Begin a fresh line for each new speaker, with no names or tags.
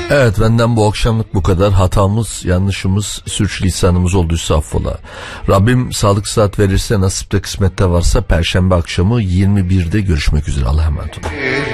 Evet, benden bu akşamlık bu kadar. Hatamız, yanlışımız, sürçülisanımız olduysa affola. Rabbim sağlık sıhhat verirse, nasipte kısmette varsa Perşembe akşamı 21'de görüşmek üzere. Allah'a emanet olun.